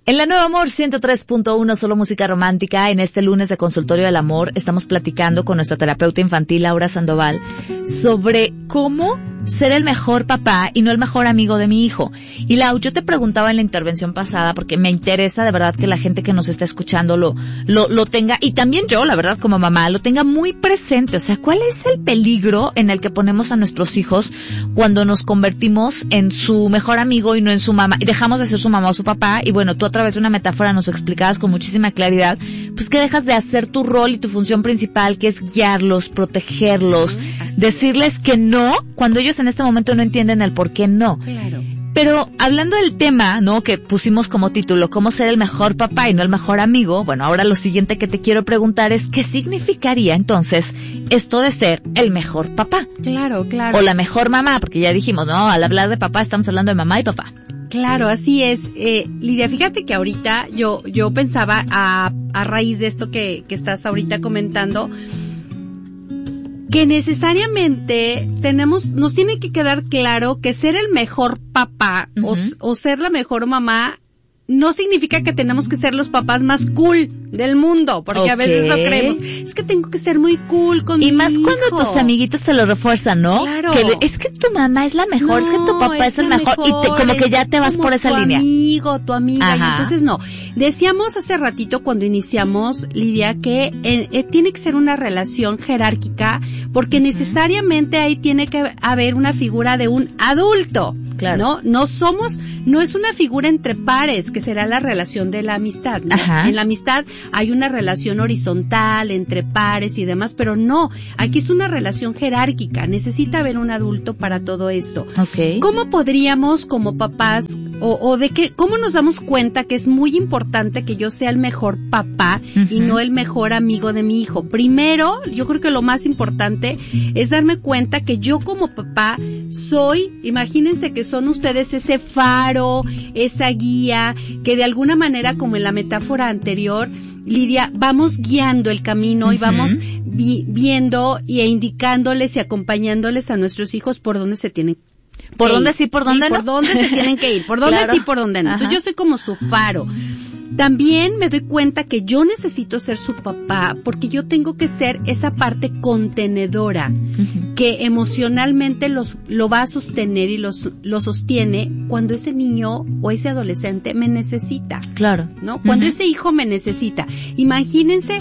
En la Nueva Amor 103.1, solo música romántica, en este lunes de Consultorio del Amor, estamos platicando con nuestra terapeuta infantil, Laura Sandoval, sobre cómo ser el mejor papá y no el mejor amigo de mi hijo. Y Lau, yo te preguntaba en la intervención pasada, porque me interesa de verdad que la gente que nos está escuchando lo tenga, y también yo, la verdad, como mamá, lo tenga muy presente. O sea, ¿cuál es el peligro en el que ponemos a nuestros hijos cuando nos convertimos en su mejor amigo y no en su mamá, y dejamos de ser su mamá o su papá? Y bueno, tú a través de una metáfora nos explicabas con muchísima claridad, pues que dejas de hacer tu rol y tu función principal, que es guiarlos, protegerlos, decirles que no, cuando ellos en este momento no entienden el por qué no. Claro. Pero hablando del tema, ¿no?, que pusimos como título, cómo ser el mejor papá y no el mejor amigo, bueno, ahora lo siguiente que te quiero preguntar es, ¿qué significaría entonces esto de ser el mejor papá? Claro, claro. O la mejor mamá, porque ya dijimos, no, al hablar de papá estamos hablando de mamá y papá. Claro, así es. Lidia, fíjate que ahorita yo pensaba a raíz de esto que estás ahorita comentando, que necesariamente nos tiene que quedar claro que ser el mejor papá o ser la mejor mamá no significa que tenemos que ser los papás más cool del mundo, porque a veces lo creemos. Es que tengo que ser muy cool con mi hijo. Y más cuando tus amiguitos te lo refuerzan, ¿no? Claro. Es que tu mamá es la mejor, es que tu papá es el mejor, y como que ya te vas por esa línea. Tu amigo, tu amiga. Ajá. Y entonces no. Decíamos hace ratito cuando iniciamos, Lidia, que tiene que ser una relación jerárquica, porque necesariamente ahí tiene que haber una figura de un adulto. Claro. No es una figura entre pares, que será la relación de la amistad, ¿no? Ajá. En la amistad hay una relación horizontal entre pares y demás, pero no, aquí es una relación jerárquica, necesita haber un adulto para todo esto. Okay. ¿Cómo podríamos como papás cómo nos damos cuenta que es muy importante que yo sea el mejor papá y no el mejor amigo de mi hijo? Primero, yo creo que lo más importante es darme cuenta que yo como papá imagínense que son ustedes ese faro, esa guía, que de alguna manera, como en la metáfora anterior, Lidia, vamos guiando el camino y vamos viendo e indicándoles y acompañándoles a nuestros hijos por dónde se tienen ¿Por dónde sí, por dónde no? Por dónde se tienen que ir, por dónde sí, por dónde no. Entonces yo soy como su faro. También me doy cuenta que yo necesito ser su papá porque yo tengo que ser esa parte contenedora que emocionalmente lo va a sostener y lo sostiene cuando ese niño o ese adolescente me necesita. Claro. ¿No? Cuando ese hijo me necesita. Imagínense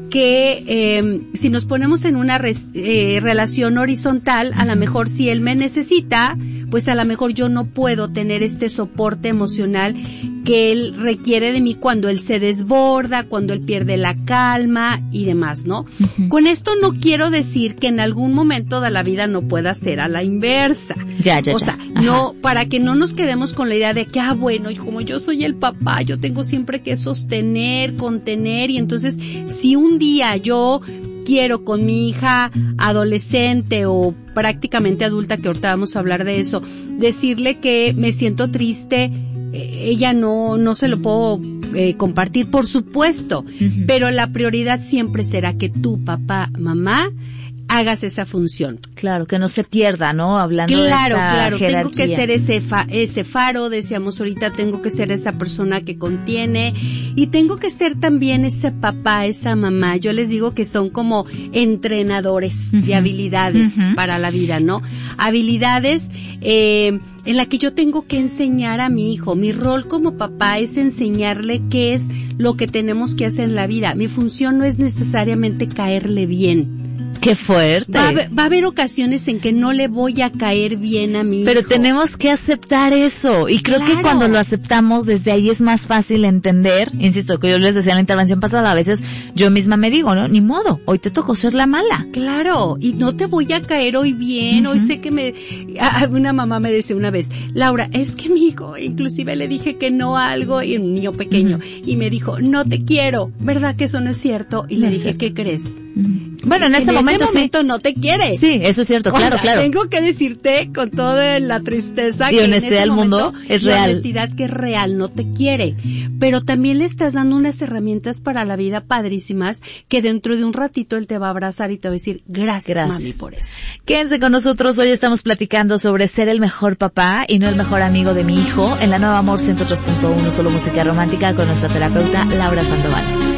que si nos ponemos en una relación horizontal, a lo mejor si él me necesita, pues a lo mejor yo no puedo tener este soporte emocional que él requiere de mí cuando él se desborda, cuando él pierde la calma y demás, ¿no? Con esto no quiero decir que en algún momento de la vida no pueda ser a la inversa. O sea, no, para que no nos quedemos con la idea de que, bueno, y como yo soy el papá, yo tengo siempre que sostener, contener, y entonces si un día yo quiero con mi hija adolescente o prácticamente adulta, que ahorita vamos a hablar de eso, decirle que me siento triste, ella no se lo puedo compartir, por supuesto, pero la prioridad siempre será que tú, papá, mamá, hagas esa función. Claro, que no se pierda, ¿no? Hablando de esta jerarquía. Tengo que ser ese faro, decíamos ahorita, tengo que ser esa persona que contiene y tengo que ser también ese papá, esa mamá. Yo les digo que son como entrenadores de habilidades para la vida, ¿no? Habilidades en la que yo tengo que enseñar a mi hijo. Mi rol como papá es enseñarle qué es lo que tenemos que hacer en la vida. Mi función no es necesariamente caerle bien. ¡Qué fuerte! Va a haber ocasiones en que no le voy a caer bien a mi hijo. Pero tenemos que aceptar eso. Y creo que cuando lo aceptamos, desde ahí es más fácil entender. Insisto, que yo les decía en la intervención pasada, a veces yo misma me digo, ¿no? Ni modo, hoy te tocó ser la mala. Claro, y no te voy a caer hoy bien. Hoy sé que una mamá me decía una vez, Laura, es que mi hijo, inclusive le dije que no a algo, y un niño pequeño, y me dijo, no te quiero. ¿Verdad que eso no es cierto? Y le dije, ¿qué crees? Bueno, en este momento no te quiere. Sí, eso es cierto, claro, claro. Tengo que decirte con toda la tristeza y que honestidad del mundo es real. Honestidad que es real, no te quiere. Pero también le estás dando unas herramientas para la vida padrísimas que dentro de un ratito él te va a abrazar y te va a decir gracias. Mami, por eso. Quédense con nosotros, hoy estamos platicando sobre ser el mejor papá y no el mejor amigo de mi hijo en la Nueva Amor 103.1, solo música romántica con nuestra terapeuta Laura Sandoval.